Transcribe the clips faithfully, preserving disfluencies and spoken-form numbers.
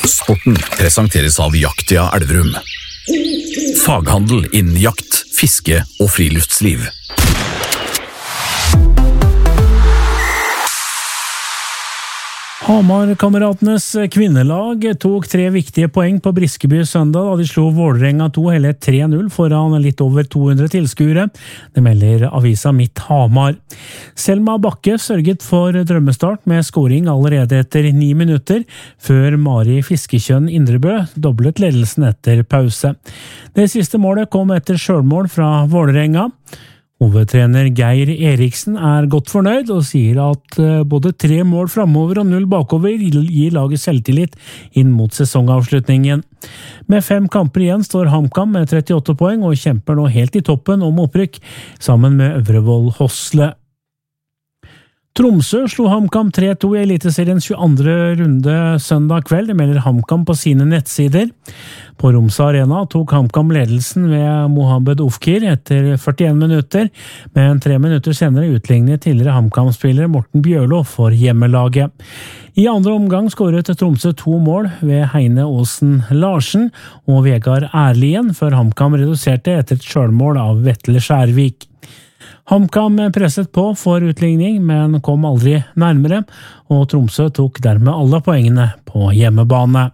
Sporten presenteres av Jaktia Elverum. Faghandel innen jakt, fiske og friluftsliv. Hamar-kameratenes kvinnelag tok tre viktige poeng på Briskeby søndag da de slo Vålerenga to hele tre null foran litt over to hundre tilskuere. Det melder avisa Midt Hamar. Selma Bakke sørget for drømmestart med scoring allerede etter ni minutter, før Mari Fiskekjønn Indrebø doblet ledelsen etter pause. Det siste målet kom etter selvmål fra Vålerenga. Hovedtrener Geir Eriksen er godt fornøyd og sier at både tre mål fremover og null bakover gir laget selvtillit inn mot sesongavslutningen. Med fem kamper igjen står HamKam med trettiåtte poeng og kjemper nå helt i toppen om opprykk, sammen med Øvrevoll Hosle. Tromsø slo HamKam tre to i Eliteseriens tjueandre runde søndag kveld, det melder HamKam på sine nettsider. På Romsa Arena tok HamKam ledelsen ved Mohamed Ofkir etter førtien minutter, men tre minutter senere utlignet tidligere HamKam-spiller Morten Bjørlo for hjemmelaget. I andre omgang skåret Tromsø to mål ved Heine Aasen Larsen og Vegard Erlien, før HamKam reduserte etter et selvmål av Vetle Skjærvik. HamKam presset på for utligning, men kom aldri nærmere, og Tromsø tok dermed alle poengene på hjemmebane.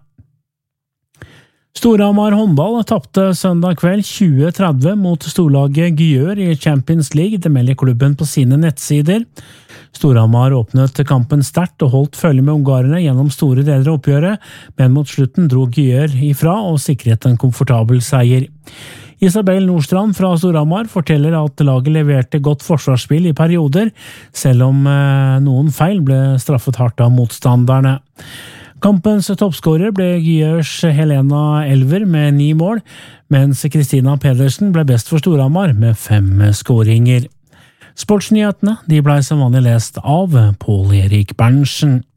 Storhamar håndball tapte søndag kveld tjue tretti mot storlaget Gyør i Champions League, det melder klubben på sine nettsider. Storhamar åpnet kampen sterkt og holdt følge med ungarerne gjennom store deler av oppgjøret, men mot slutten dro Gyør ifra og sikret en komfortabel seier. Isabel Nordstrand fra Storhamar forteller at laget leverte godt forsvarsspill i perioder, selv om noen feil ble straffet hardt av motstanderne. Kampens toppskårer ble Gyørs Helena Elver med ni mål, mens Kristina Pedersen ble best for Storhamar med fem skåringer. Sportsnyhetene de ble som vanlig lest av Pål Erik Berntsen.